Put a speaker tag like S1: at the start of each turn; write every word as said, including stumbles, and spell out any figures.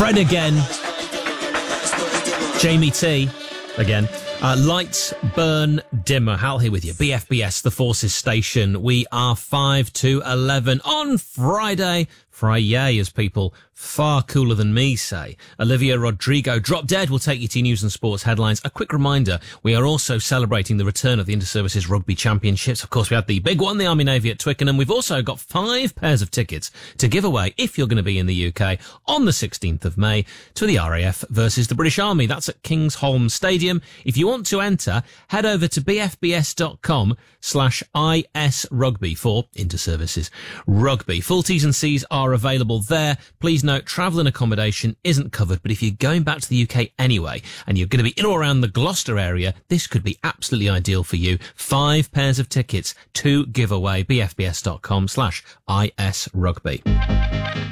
S1: Fred again. Jamie T again. Uh, lights burn dimmer. Hal here with you. B F B S, the Forces Station. We are five to eleven on Friday. Friday, as people far cooler than me say. Olivia Rodrigo, Drop Dead, will take you to news and sports headlines. A quick reminder, we are also celebrating the return of the Inter-Services Rugby Championships. Of course, we had the big one, the Army Navy at Twickenham. We've also got five pairs of tickets to give away if you're going to be in the U K on the sixteenth of May to the R A F versus the British Army. That's at Kingsholm Stadium. If you want to enter, head over to bfbs.com slash isrugby for Inter-Services Rugby. Full T's and C's are available there. Please note, travel and accommodation isn't covered, but if you're going back to the U K anyway, and you're going to be in or around the Gloucester area, this could be absolutely ideal for you. Five pairs of tickets to give away, bfbs.com slash isrugby.